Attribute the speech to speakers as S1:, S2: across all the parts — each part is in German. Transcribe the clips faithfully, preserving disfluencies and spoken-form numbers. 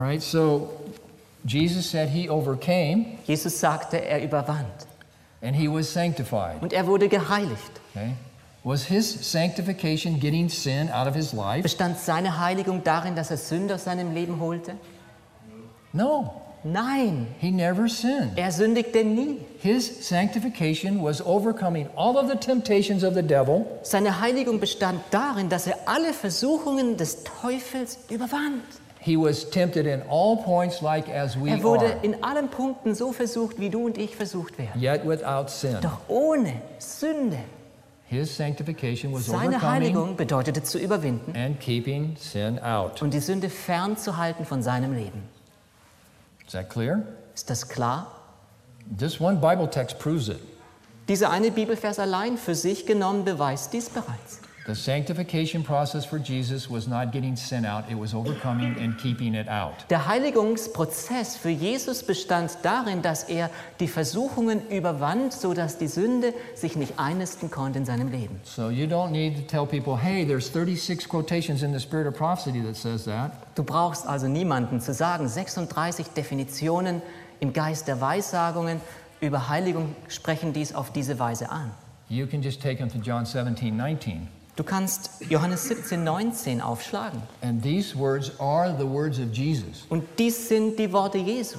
S1: Right? So Jesus said he overcame.
S2: Jesus sagte, er überwand.
S1: And he was sanctified.
S2: Und er wurde geheiligt.
S1: Okay? Was his sanctification getting sin out of his life?
S2: Bestand seine Heiligung darin, dass er Sünde aus seinem Leben holte?
S1: No.
S2: Nein.
S1: He never sinned.
S2: Er sündigte nie.
S1: His sanctification was overcoming all of the temptations of the devil.
S2: Seine Heiligung bestand darin, dass er alle Versuchungen des Teufels überwand.
S1: He was tempted in all points like as we
S2: Er wurde
S1: are,
S2: in allen Punkten so versucht, wie du und ich versucht werden.
S1: yet without sin.
S2: Doch ohne Sünde.
S1: His sanctification was
S2: Seine
S1: overcoming
S2: Heiligung bedeutete zu überwinden
S1: and keeping sin out.
S2: und die Sünde fernzuhalten von seinem Leben.
S1: Is that clear?
S2: Ist das klar?
S1: This one Bible text proves it.
S2: Dieser eine Bibelvers allein für sich genommen beweist dies bereits.
S1: The sanctification process for Jesus was not getting sin out, it was overcoming and keeping it out.
S2: Der Heiligungsprozess für Jesus bestand darin, dass er die Versuchungen überwand, sodass die Sünde sich nicht einnisten konnte in seinem Leben.
S1: So you don't need to tell people, hey, there's thirty-six quotations in the Spirit of Prophecy that says that.
S2: Du brauchst also niemanden zu sagen, sechsunddreißig Definitionen im Geist der Weissagungen über Heiligung sprechen dies auf diese Weise an.
S1: You can just take them to John seventeen nineteen.
S2: Du kannst Johannes siebzehn, neunzehn aufschlagen.
S1: And these words are the words of Jesus.
S2: Und dies sind die Worte Jesu.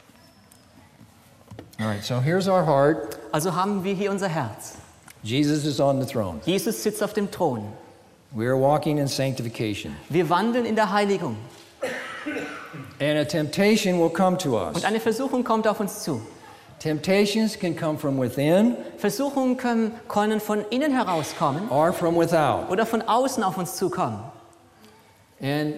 S1: All right, so here's our heart.
S2: Also haben wir hier unser Herz.
S1: Jesus is on the throne.
S2: Jesus sitzt auf dem Thron.
S1: We are walking in sanctification.
S2: Wir wandeln in der Heiligung.
S1: And a temptation will come to us.
S2: Und eine Versuchung kommt auf uns zu.
S1: Temptations can come from within
S2: Versuchungen können, können von innen herauskommen
S1: or from without.
S2: oder von außen auf uns zukommen.
S1: And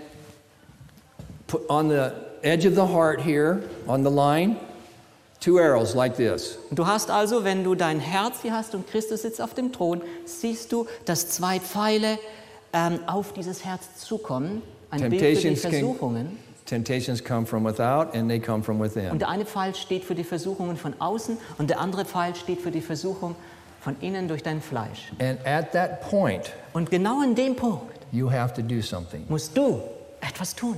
S1: put on the edge of the heart here, on the line, two arrows like this.
S2: Und du hast also, wenn du dein Herz hier hast und Christus sitzt auf dem Thron, siehst du, dass zwei Pfeile ähm, auf dieses Herz zukommen. Ein Bild für die
S1: Temptations can-
S2: Versuchungen.
S1: Temptations come from without and they come from
S2: Und
S1: within.
S2: der eine Pfeil steht für die Versuchungen von außen und der andere Pfeil steht für die Versuchung von innen durch dein Fleisch.
S1: And at that point,
S2: Und genau an dem Punkt
S1: you have to do something.
S2: musst du etwas tun.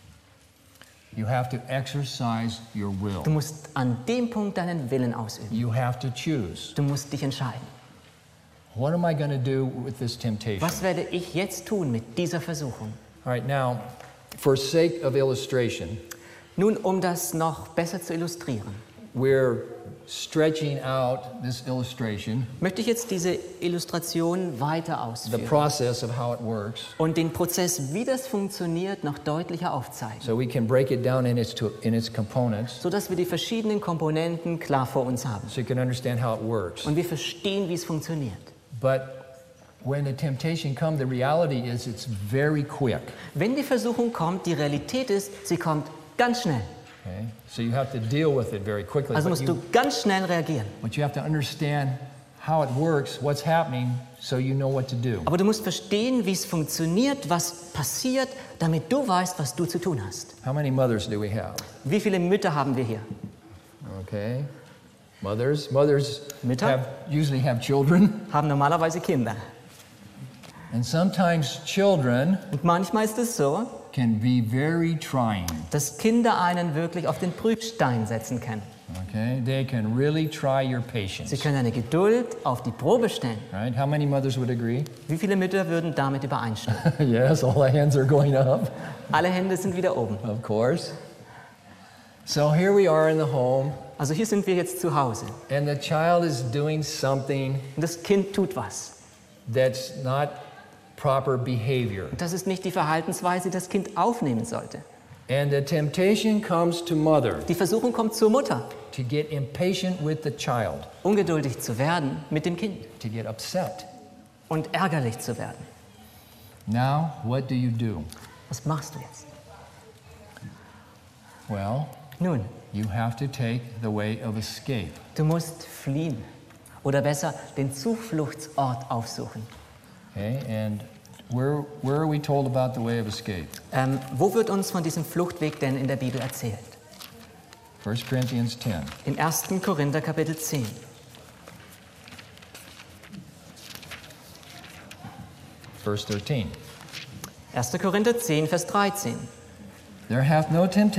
S1: You have to exercise your will.
S2: Du musst an dem Punkt deinen Willen ausüben.
S1: You have to choose.
S2: Du musst dich entscheiden.
S1: What am I going to do with this temptation?
S2: Was werde ich jetzt tun mit dieser Versuchung?
S1: All right, now, for sake of illustration,
S2: Nun, um das noch besser zu illustrieren,
S1: we're stretching out this illustration,
S2: möchte ich jetzt diese Illustration weiter
S1: the
S2: ausführen
S1: process of how it works,
S2: und den Prozess, wie das funktioniert, noch deutlicher aufzeigen,
S1: so we can break it down in its, to, in its components,
S2: sodass wir die verschiedenen Komponenten klar vor uns haben
S1: so you can understand how it works.
S2: und wir verstehen, wie es funktioniert.
S1: But when the temptation comes, the reality is it's very quick.
S2: Wenn die Versuchung kommt, die Realität ist, sie kommt ganz schnell.
S1: Okay? So you have to deal with it very quickly.
S2: Also
S1: But
S2: musst
S1: you,
S2: du ganz schnell reagieren.
S1: but you have to understand how it works, what's happening, so you know what to do.
S2: Aber du musst verstehen, wie es funktioniert, was passiert, damit du weißt, was du zu tun hast.
S1: How many mothers do we have?
S2: Wie viele Mütter haben wir hier?
S1: Okay. Mothers. Mothers
S2: Mütter?
S1: have, usually have children.
S2: Haben normalerweise Kinder.
S1: And sometimes children
S2: Und manchmal ist es so,
S1: can be very trying.
S2: dass Kinder einen wirklich auf den Prüfstein setzen können.
S1: Okay? They can really try your
S2: Sie
S1: patience.
S2: können eine Geduld auf die Probe stellen.
S1: Right? How many mothers would agree?
S2: Wie viele Mütter würden damit übereinstimmen?
S1: Yes, all the hands are going up.
S2: Alle Hände sind wieder oben.
S1: Of course. So here we are in the home,
S2: Also hier sind wir jetzt zu Hause.
S1: and the child is doing something
S2: Und das Kind tut was.
S1: that's not proper behavior.
S2: Und das ist nicht die Verhaltensweise, die das Kind aufnehmen sollte.
S1: And the temptation comes to mother
S2: Die Versuchung kommt zur Mutter,
S1: to get impatient with the child,
S2: ungeduldig zu werden mit dem Kind
S1: to get upset.
S2: und ärgerlich zu werden.
S1: Now, what do you do?
S2: Was machst du jetzt?
S1: Well,
S2: Nun,
S1: you have to take the way of escape.
S2: du musst fliehen. Oder besser, den Zufluchtsort aufsuchen.
S1: Okay? And where, where are we told about the way of escape?
S2: Ähm, wo wird uns von diesem Fluchtweg denn in der Bibel erzählt?
S1: First Corinthians ten.
S2: In ersten Korinther Kapitel zehn.
S1: Verse thirteen.
S2: erster Korinther zehn, Vers dreizehn.
S1: There hath no temptation